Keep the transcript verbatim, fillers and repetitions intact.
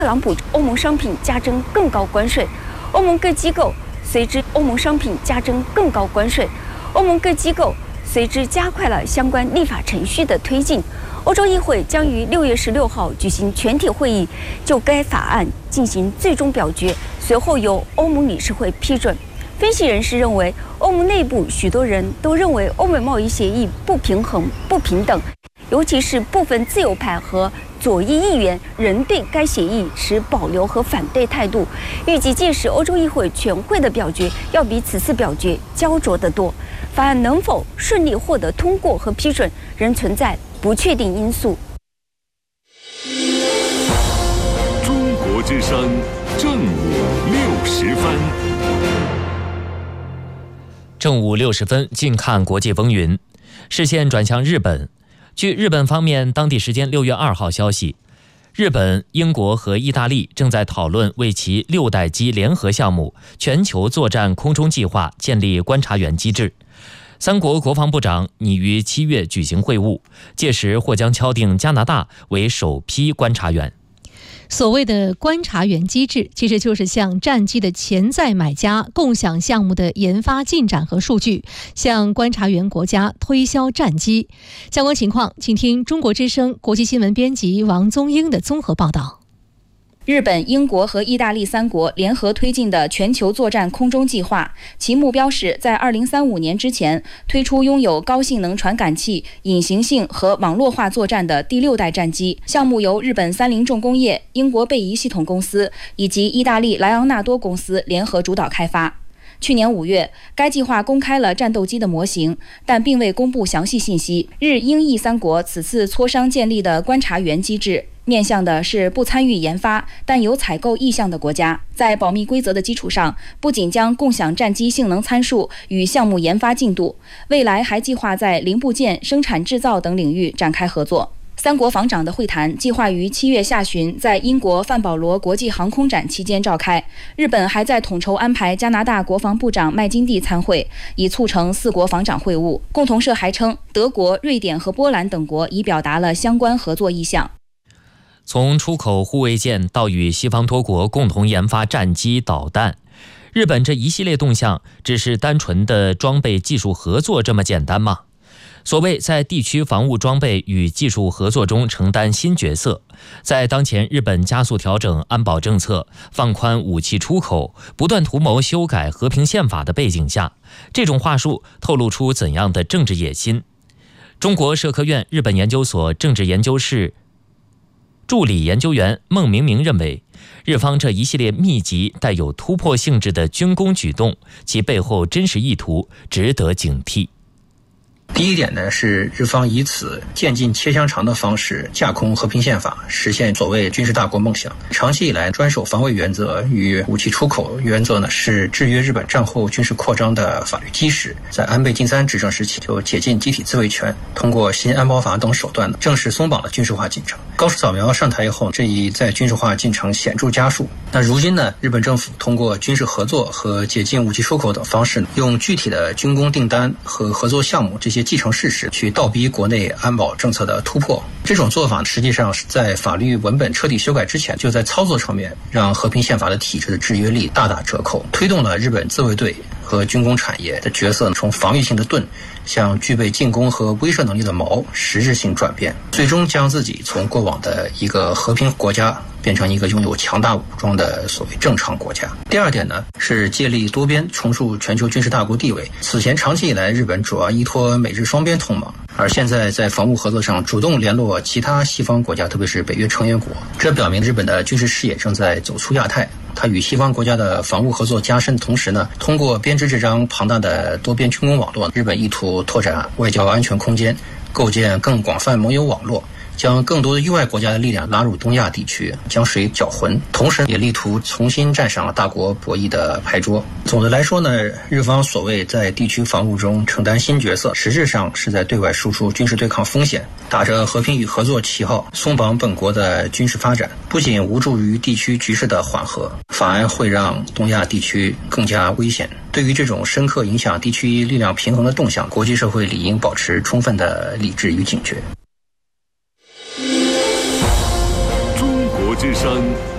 特朗普欧盟商品加征更高关税，欧盟各机构随之欧盟商品加征更高关税，欧盟各机构随之加快了相关立法程序的推进。欧洲议会将于六月十六号举行全体会议，就该法案进行最终表决，随后由欧盟理事会批准。分析人士认为，欧盟内部许多人都认为欧美贸易协议不平衡、不平等，尤其是部分自由派和左翼议员仍对该协议持保留和反对态度。预计届时欧洲议会全会的表决要比此次表决焦灼得多。法案能否顺利获得通过和批准，仍存在不确定因素。 中国之声正午六十分。 正午六十分，近看国际风云。视线转向日本。据日本方面当地时间六月二号消息，日本、英国和意大利正在讨论为其六代机联合项目全球作战空中计划建立观察员机制。三国国防部长拟于七月举行会晤，届时或将敲定加拿大为首批观察员。 所谓的观察员机制，其实就是向战机的潜在买家共享项目的研发进展和数据，向观察员国家推销战机。相关情况，请听中国之声国际新闻编辑王宗英的综合报道。 日本、英国和意大利三国联合推进的全球作战空中计划，其目标是在二零三五年之前推出拥有高性能传感器、隐形性和网络化作战的第六代战机。项目由日本三菱重工业、英国贝仪系统公司以及意大利莱昂纳多公司联合主导开发。去年五月，该计划公开了战斗机的模型，但并未公布详细信息。日、英、意三国此次磋商建立的观察员机制，面向的是不参与研发但有采购意向的国家。在保密规则的基础上，不仅将共享战机性能参数与项目研发进度，未来还计划在零部件、生产制造等领域展开合作。三国防长的会谈计划于七月下旬在英国范保罗国际航空展期间召开。日本还在统筹安排加拿大国防部长麦金蒂参会，以促成四国防长会晤。共同社还称，德国、瑞典和波兰等国已表达了相关合作意向。 从出口护卫舰到与西方多国共同研发战机、导弹，日本这一系列动向只是单纯的装备技术合作这么简单吗？所谓在地区防务装备与技术合作中承担新角色，在当前日本加速调整安保政策、放宽武器出口、不断图谋修改和平宪法的背景下，这种话术透露出怎样的政治野心？中国社科院日本研究所政治研究室助理研究员孟明明认为，日方这一系列密集带有突破性质的军工举动，其背后真实意图值得警惕。 第一点呢，是日方以此渐进切香肠的方式架空和平宪法，实现所谓军事大国梦想。长期以来，专守防卫原则与武器出口原则呢，是制约日本战后军事扩张的法律基石。在安倍晋三执政时期，就解禁集体自卫权，通过新安保法等手段，正式松绑了军事化进程。高市早苗上台以后，这一在军事化进程显著加速。那如今呢，日本政府通过军事合作和解禁武器出口等方式，用具体的军工订单和合作项目这些既成事实去倒逼国内安保政策的突破。这种做法实际上是在法律文本彻底修改之前，就在操作层面让和平宪法的体制的制约力大打折扣，推动了日本自卫队和军工产业的角色从防御性的盾向具备进攻和威慑能力的矛实质性转变，最终将自己从过往的一个和平国家变成一个拥有强大武装的所谓正常国家。第二点呢，是借力多边，重塑全球军事大国地位。此前长期以来，日本主要依托美日双边同盟，而现在在防务合作上主动联络其他西方国家，特别是北约成员国，这表明日本的军事视野正在走出亚太。它与西方国家的防务合作加深的同时呢，通过编织这张庞大的多边军工网络，日本意图拓展外交安全空间，构建更广泛盟友网络，将更多的域外国家的力量拉入东亚地区，将水搅浑，同时也力图重新站上了大国博弈的牌桌。总的来说呢，日方所谓在地区防务中承担新角色，实质上是在对外输出军事对抗风险，打着和平与合作旗号松绑本国的军事发展，不仅无助于地区局势的缓和，反而会让东亚地区更加危险。对于这种深刻影响地区力量平衡的动向，国际社会理应保持充分的理智与警觉。 中国之声